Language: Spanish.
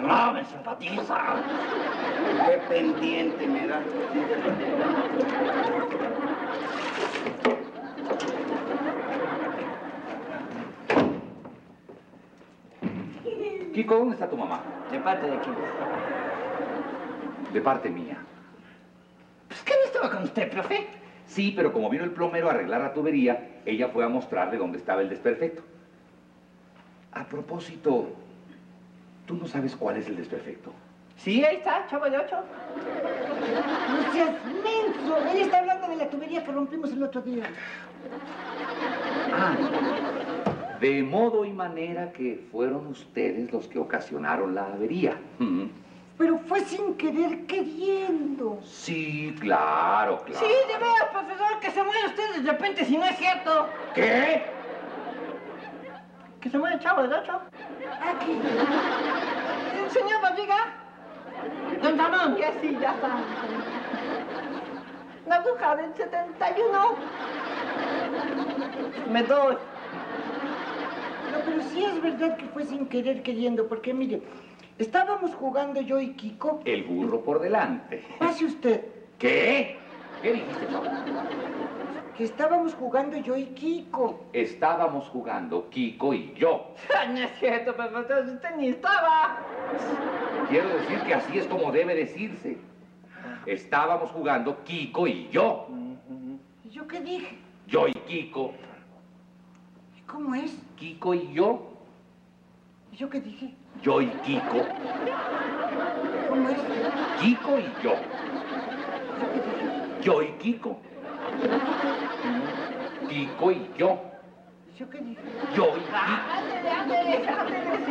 No, me simpatiza. Qué pendiente me da. Kiko, ¿dónde está tu mamá? ¿De parte de quién? De parte mía. Pues que no estaba con usted, profe. Sí, pero como vino el plomero a arreglar la tubería, ella fue a mostrarle dónde estaba el desperfecto. A propósito, ¿tú no sabes cuál es el desperfecto? Sí, ahí está, Chavo de 8. No seas menso. Ella está hablando de la tubería que rompimos el otro día. Ah, de modo y manera que fueron ustedes los que ocasionaron la avería. Pero fue sin querer queriendo. Sí, claro, claro. Sí, de veras, profesor, que se muere usted de repente si no es cierto. ¿Qué? Que se muere el Chavo de 8. Aquí. Señor Barriga. Don Ramón, ya sí, ya está. La bruja del 71. Me doy. No, pero sí es verdad que fue sin querer queriendo, porque mire, estábamos jugando yo y Kiko. El burro por delante. Pase usted. ¿Qué? ¿Qué dijiste, Chavo? Que estábamos jugando yo y Kiko. Estábamos jugando Kiko y yo. No es cierto, profesor, usted ni estaba. Quiero decir que así es como debe decirse. Estábamos jugando Kiko y yo. ¿Y yo qué dije? Yo y Kiko. ¿Y cómo es? Kiko y yo. ¿Y yo qué dije? Yo y Kiko. ¿Cómo es? Kiko y yo. Yo y Kiko. Kiko y yo. ¿Y yo qué dije? Yo y Kiko. Ándele, ándele, ándele.